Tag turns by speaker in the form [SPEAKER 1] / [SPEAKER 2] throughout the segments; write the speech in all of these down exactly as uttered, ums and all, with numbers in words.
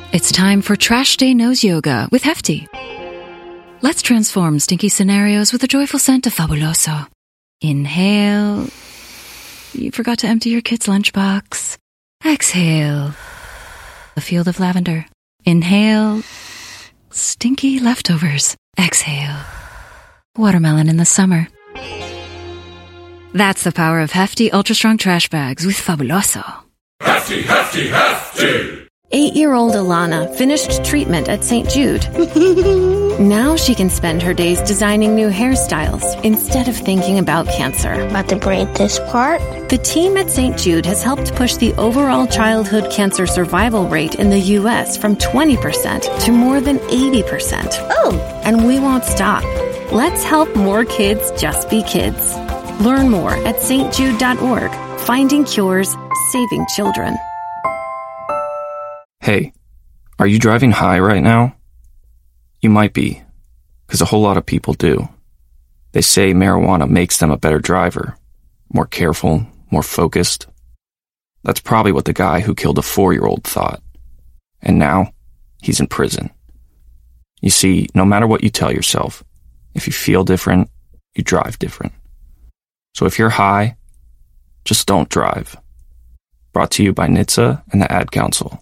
[SPEAKER 1] It's time for Trash Day Nose Yoga with Hefty. Let's transform stinky scenarios with the joyful scent of Fabuloso. Inhale. You forgot to empty your kid's lunchbox. Exhale. A field of lavender. Inhale. Stinky leftovers. Exhale. Watermelon in the summer. That's the power of Hefty Ultra Strong Trash Bags with Fabuloso.
[SPEAKER 2] Hefty, Hefty, Hefty!
[SPEAKER 3] Eight-year-old Alana finished treatment at Saint Jude. Now she can spend her days designing new hairstyles instead of thinking about cancer.
[SPEAKER 4] About to braid this part?
[SPEAKER 3] The team at Saint Jude has helped push the overall childhood cancer survival rate in the U S from twenty percent to more than eighty percent.
[SPEAKER 4] Oh!
[SPEAKER 3] And we won't stop. Let's help more kids just be kids. Learn more at s t jude dot org. Finding cures, saving children.
[SPEAKER 5] Hey, are you driving high right now? You might be, because a whole lot of people do. They say marijuana makes them a better driver, more careful, more focused. That's probably what the guy who killed a four-year-old thought. And now, he's in prison. You see, no matter what you tell yourself, if you feel different, you drive different. So if you're high, just don't drive. Brought to you by N H T S A and the Ad Council.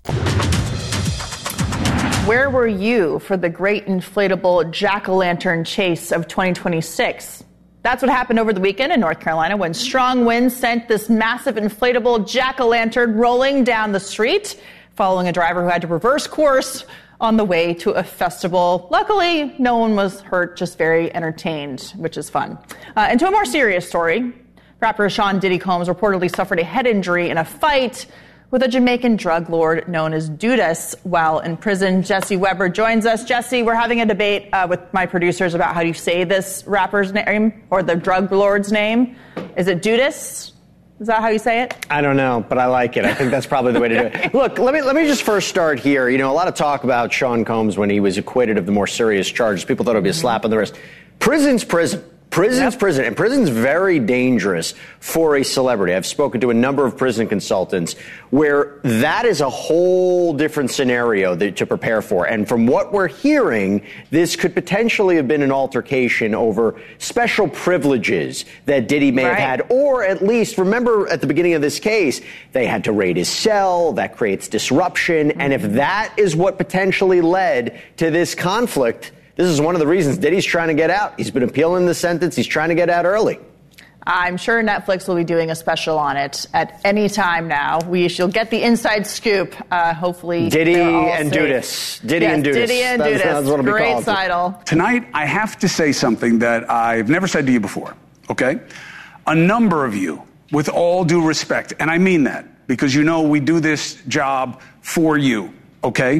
[SPEAKER 6] Where were you for the great inflatable jack-o'-lantern chase of twenty twenty-six? That's what happened over the weekend in North Carolina when strong winds sent this massive inflatable jack-o'-lantern rolling down the street, following a driver who had to reverse course on the way to a festival. Luckily, no one was hurt, just very entertained, which is fun. Uh, and to a more serious story, rapper Sean Diddy Combs reportedly suffered a head injury in a fight with a Jamaican drug lord known as Dudas while in prison. Jesse Weber joins us. Jesse, we're having a debate uh, with my producers about how do you say this rapper's name or the drug lord's name. Is it Dudas? Is that how you say it?
[SPEAKER 7] I don't know, but I like it. I think that's probably the way to do it. Look, let me let me just first start here. You know, a lot of talk about Sean Combs when he was acquitted of the more serious charges. People thought it would be a slap on the wrist. Prison's prison. Prison's yep. prison, and prison's very dangerous for a celebrity. I've spoken to a number of prison consultants where that is a whole different scenario that, to prepare for. And from what we're hearing, this could potentially have been an altercation over special privileges that Diddy may right. have had, or at least, remember at the beginning of this case, they had to raid his cell. That creates disruption. Mm-hmm. And if that is what potentially led to this conflict, this is one of the reasons Diddy's trying to get out. He's been appealing the sentence. He's trying to get out early.
[SPEAKER 6] I'm sure Netflix will be doing a special on it at any time now. We shall get the inside scoop. Uh, hopefully,
[SPEAKER 7] Diddy and Dudas. Diddy
[SPEAKER 6] yes,
[SPEAKER 7] and Dudas.
[SPEAKER 6] Diddy and
[SPEAKER 7] that's,
[SPEAKER 6] Dudas.
[SPEAKER 7] That's what
[SPEAKER 6] Great title.
[SPEAKER 8] Tonight, I have to say something that I've never said to you before. Okay, a number of you, with all due respect, and I mean that because you know we do this job for you. Okay,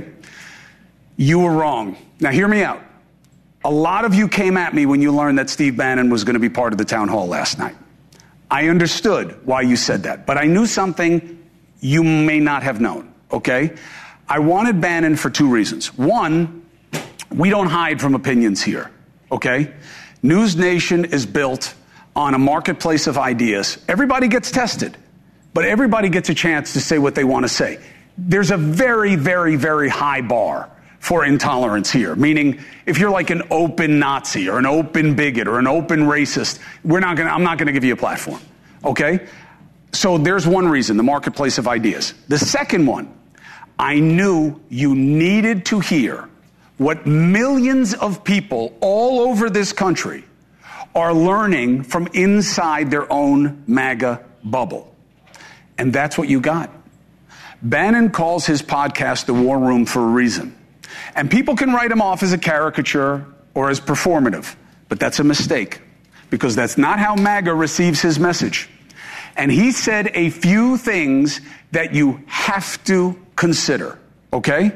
[SPEAKER 8] you were wrong. Now hear me out. A lot of you came at me when you learned that Steve Bannon was going to be part of the town hall last night. I understood why you said that, but I knew something you may not have known, okay? I wanted Bannon for two reasons. One, we don't hide from opinions here, okay? News Nation is built on a marketplace of ideas. Everybody gets tested, but everybody gets a chance to say what they want to say. There's a very, very, very high bar for intolerance here, meaning if you're like an open Nazi or an open bigot or an open racist, we're not going I'm not going to give you a platform. Okay? So there's one reason, the marketplace of ideas. The second one, I knew you needed to hear what millions of people all over this country are learning from inside their own MAGA bubble. And that's what you got. Bannon calls his podcast The War Room for a reason. And people can write him off as a caricature or as performative, but that's a mistake because that's not how MAGA receives his message. And he said a few things that you have to consider, okay?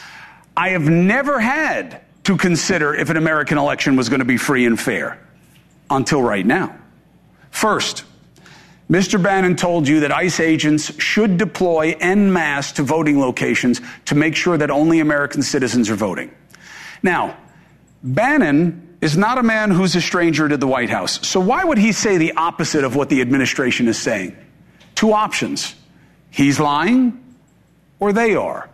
[SPEAKER 8] I have never had to consider if an American election was going to be free and fair until right now. First, Mister Bannon told you that ICE agents should deploy en masse to voting locations to make sure that only American citizens are voting. Now, Bannon is not a man who's a stranger to the White House. So why would he say the opposite of what the administration is saying? Two options. He's lying or they are.